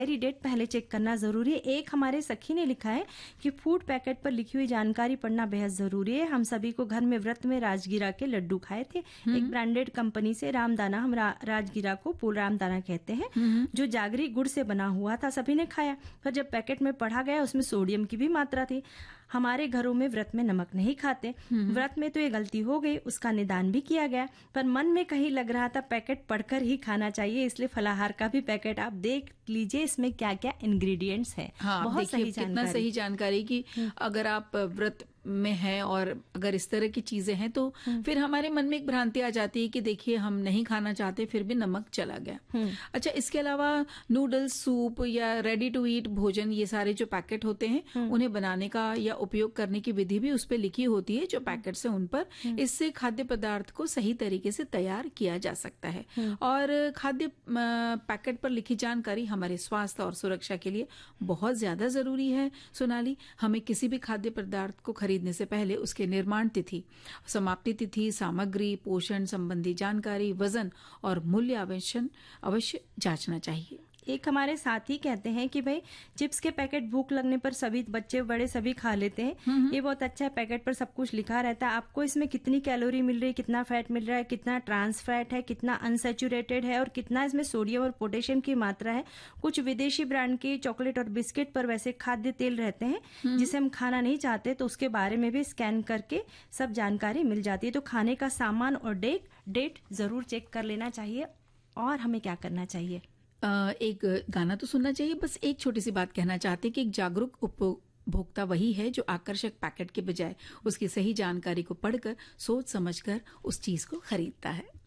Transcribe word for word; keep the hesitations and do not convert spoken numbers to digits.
Expiry date पहले check करना जरूरी है। एक हमारे सखी ने लिखा है कि फूड पैकेट पर लिखी हुई जानकारी पढ़ना बेहद जरूरी है। हम सभी को घर में व्रत में राजगिरा के लड्डू खाए थे, एक ब्रांडेड कंपनी से रामदाना, हम रा, राजगिरा को पूल रामदाना कहते हैं, जो जागरी गुड़ से बना हुआ था। सभी ने खाया, पर जब पैकेट में पढ़ा गया उसमें सोडियम की भी मात्रा थी। हमारे घरों में व्रत में नमक नहीं खाते, व्रत में तो ये गलती हो गई, उसका निदान भी किया गया, पर मन में कहीं लग रहा था पैकेट पढ़कर ही खाना चाहिए, इसलिए फलाहार का भी पैकेट आप देख लीजिए इसमें क्या क्या इंग्रेडिएंट्स है। हाँ, बहुत सही कितना जानकारी। सही जानकारी कि अगर आप व्रत में हैं और अगर इस तरह की चीजें हैं तो फिर हमारे मन में एक भ्रांति आ जाती है कि देखिए हम नहीं खाना चाहते फिर भी नमक चला गया। अच्छा, इसके अलावा नूडल्स, सूप या रेडी टू ईट भोजन, ये सारे जो पैकेट होते हैं उन्हें बनाने का या उपयोग करने की विधि भी उस पर लिखी होती है जो पैकेट से उन पर। इससे खाद्य पदार्थ को सही तरीके से तैयार किया जा सकता है और खाद्य पैकेट पर लिखी जानकारी हमारे स्वास्थ्य और सुरक्षा के लिए बहुत ज्यादा जरूरी है। सोनाली, हमें किसी भी खाद्य पदार्थ को खरीदने से पहले उसके निर्माण तिथि, समाप्ति तिथि, सामग्री, पोषण संबंधी जानकारी, वजन और मूल्य अवश्य अवश्य जांचना चाहिए। एक हमारे साथी कहते हैं कि भाई चिप्स के पैकेट भूख लगने पर सभी बच्चे बड़े सभी खा लेते हैं, ये बहुत अच्छा है, पैकेट पर सब कुछ लिखा रहता है, आपको इसमें कितनी कैलोरी मिल रही है, कितना फैट मिल रहा है, कितना ट्रांस फैट है, कितना अनसैचुरेटेड है और कितना इसमें सोडियम और पोटेशियम की मात्रा है। कुछ विदेशी ब्रांड के चॉकलेट और बिस्किट पर वैसे खाद्य तेल रहते हैं जिसे हम खाना नहीं चाहते, तो उसके बारे में भी स्कैन करके सब जानकारी मिल जाती है। तो खाने का सामान और डेट डेट जरूर चेक कर लेना चाहिए। और हमें क्या करना चाहिए? एक गाना तो सुनना चाहिए। बस एक छोटी सी बात कहना चाहते हैं कि एक जागरूक उपभोक्ता वही है जो आकर्षक पैकेट के बजाय उसकी सही जानकारी को पढ़कर सोच समझकर उस चीज को खरीदता है।